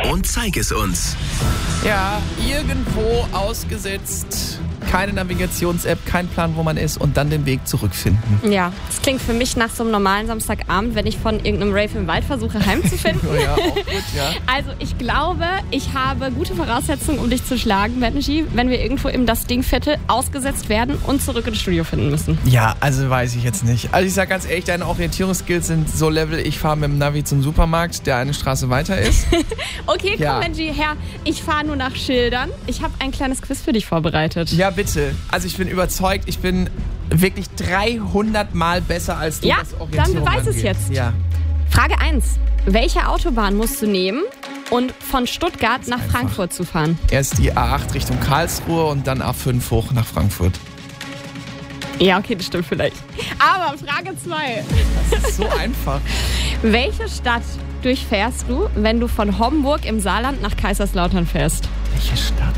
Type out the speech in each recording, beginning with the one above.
und zeig es uns. Ja, irgendwo ausgesetzt, keine Navigations-App, kein Plan, wo man ist und dann den Weg zurückfinden. Ja, das klingt für mich nach so einem normalen Samstagabend, wenn ich von irgendeinem Rave im Wald versuche heimzufinden. Oh ja, auch gut, ja. Also ich glaube, ich habe gute Voraussetzungen, um dich zu schlagen, Benji, wenn wir irgendwo im Das Ding-Viertel ausgesetzt werden und zurück ins Studio finden müssen. Ja, also weiß ich jetzt nicht. Also ich sag ganz ehrlich, deine Orientierungsskills sind so Level, ich fahre mit dem Navi zum Supermarkt, der eine Straße weiter ist. Okay, komm Ja. Benji, her. Ich fahre nur nach Schildern. Ich habe ein kleines Quiz für dich vorbereitet. Ja, bitte. Also ich bin überzeugt, ich bin wirklich 300 Mal besser als du, Ja, was Orientierung dann beweis es angeht. jetzt. Ja. Frage 1. Welche Autobahn musst du nehmen und von Stuttgart nach einfach. Frankfurt zu fahren? Erst die A8 Richtung Karlsruhe und dann A5 hoch nach Frankfurt. Ja, okay, das stimmt vielleicht. Aber Frage 2. Das ist so einfach. Welche Stadt durchfährst du, wenn du von Homburg im Saarland nach Kaiserslautern fährst? Welche Stadt?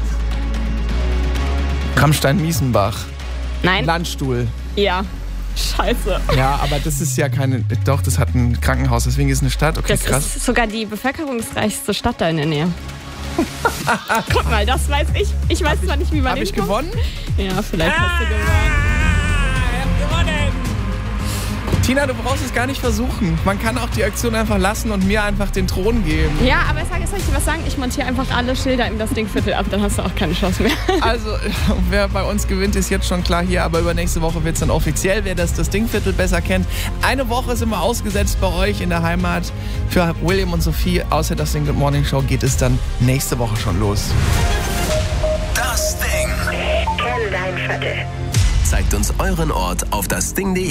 Rammstein-Miesenbach. Nein? Landstuhl. Ja. Scheiße. Ja, aber das ist ja keine... Doch, das hat ein Krankenhaus, deswegen ist es eine Stadt. Okay, Das krass. ist sogar die bevölkerungsreichste Stadt da in der Nähe. Guck mal, das weiß ich. Ich weiß zwar nicht, wie man Habe ich hinkommt. gewonnen? Ja, vielleicht hast du gewonnen. Tina, du brauchst es gar nicht versuchen. Man kann auch die Aktion einfach lassen und mir einfach den Thron geben. Ja, aber soll ich dir was sagen? Ich montiere einfach alle Schilder in Das Ding-Viertel ab, dann hast du auch keine Chance mehr. Also, wer bei uns gewinnt, ist jetzt schon klar hier, aber übernächste Woche wird es dann offiziell, wer das Ding-Viertel besser kennt. Eine Woche sind wir ausgesetzt bei euch in der Heimat für William und Sophie. Außer das Ding Good Morning Show geht es dann nächste Woche schon los. Das Ding. Kenn dein Viertel. Zeigt uns euren Ort auf dasding.de.